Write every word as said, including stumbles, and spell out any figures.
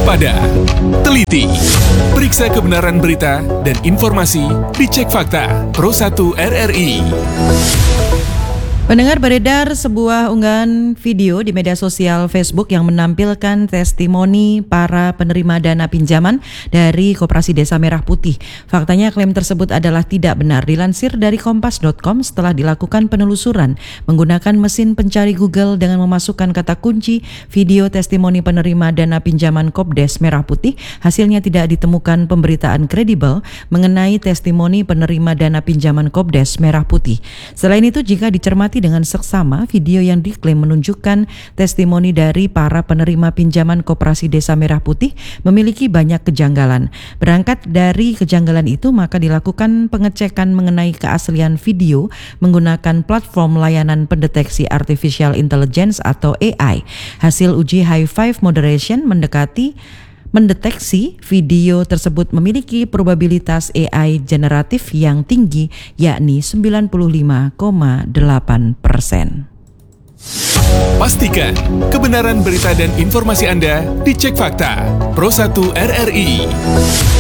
waspada, teliti, periksa kebenaran berita dan informasi, dicek fakta. Pro satu R R I. Pendengar, beredar sebuah unggahan video di media sosial Facebook yang menampilkan testimoni para penerima dana pinjaman dari Koperasi Desa Merah Putih. Faktanya klaim tersebut adalah tidak benar. Dilansir dari kompas dot com, setelah dilakukan penelusuran menggunakan mesin pencari Google dengan memasukkan kata kunci video testimoni penerima dana pinjaman Kopdes Merah Putih, hasilnya tidak ditemukan pemberitaan kredibel mengenai testimoni penerima dana pinjaman Kopdes Merah Putih. Selain itu, jika dicermati dengan seksama, video yang diklaim menunjukkan testimoni dari para penerima pinjaman Koperasi Desa Merah Putih memiliki banyak kejanggalan. Berangkat dari kejanggalan itu, maka dilakukan pengecekan mengenai keaslian video menggunakan platform layanan pendeteksi Artificial Intelligence atau A I. Hasil uji high five moderation mendekati mendeteksi video tersebut memiliki probabilitas A I generatif yang tinggi, yakni sembilan puluh lima koma delapan persen. Pastikan kebenaran berita dan informasi Anda dicek fakta. Pro satu R R I.